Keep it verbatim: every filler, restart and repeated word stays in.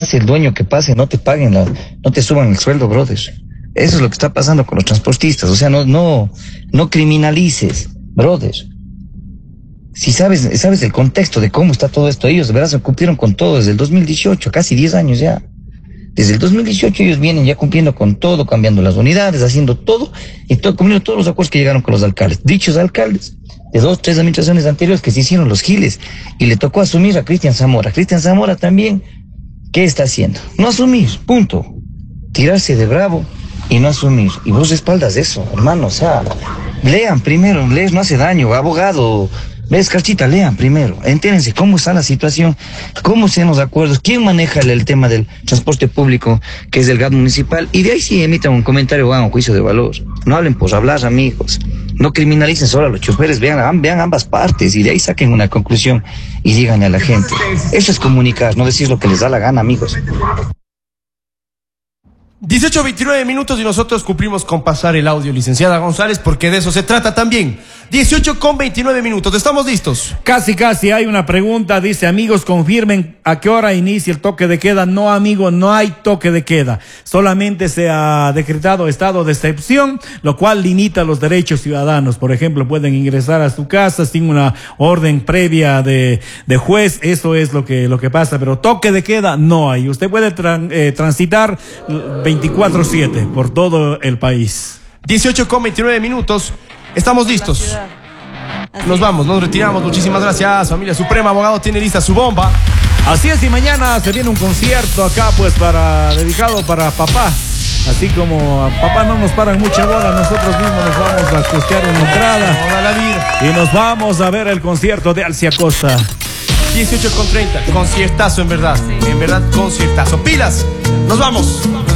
el dueño que pase, no te paguen, la, no te suban el sueldo, brother. Eso es lo que está pasando con los transportistas. O sea, no, no, no criminalices, brother. Si sabes, sabes el contexto de cómo está todo esto, ellos de verdad se cumplieron con todo desde el dos mil dieciocho, casi diez años ya. Desde el dos mil dieciocho ellos vienen ya cumpliendo con todo, cambiando las unidades, haciendo todo, y todo, cumpliendo todos los acuerdos que llegaron con los alcaldes. Dichos alcaldes de dos, tres administraciones anteriores que se hicieron los giles, y le tocó asumir a Cristian Zamora. Cristian Zamora también, ¿qué está haciendo? No asumir, punto. Tirarse de bravo y no asumir. Y vos respaldas eso, hermano, o sea, lean primero, leer no hace daño, abogado. ¿Ves, Carchita? Lean primero, entérense cómo está la situación, cómo sean los acuerdos, quién maneja el, el tema del transporte público, que es el G A T municipal, y de ahí sí emitan un comentario o hagan un juicio de valor. No hablen por hablar, amigos. No criminalicen solo a los choferes, vean, vean ambas partes y de ahí saquen una conclusión y díganle a la gente. Eso es comunicar, no decir lo que les da la gana, amigos. dieciocho veintinueve minutos y nosotros cumplimos con pasar el audio, licenciada González, porque de eso se trata también. dieciocho con veintinueve minutos, ¿estamos listos? Casi, casi, hay una pregunta, dice, amigos, confirmen a qué hora inicia el toque de queda. No, amigo, no hay toque de queda. Solamente se ha decretado estado de excepción, lo cual limita los derechos ciudadanos. Por ejemplo, pueden ingresar a su casa sin una orden previa de, de juez, eso es lo que, lo que pasa, pero toque de queda no hay. Usted puede tran, eh, transitar veinticuatro siete por todo el país. dieciocho con veintinueve minutos. Estamos listos. Nos vamos, nos retiramos. Muchísimas gracias, familia Suprema. Abogado tiene lista su bomba. Así es, y mañana se viene un concierto acá, pues, para dedicado para papá. Así como a papá no nos paran mucha bola, nosotros mismos nos vamos a costear una entrada. Toda la vida. Y nos vamos a ver el concierto de Alcia Costa. dieciocho con treinta. Conciertazo, en verdad. En verdad, conciertazo. Pilas. Nos vamos.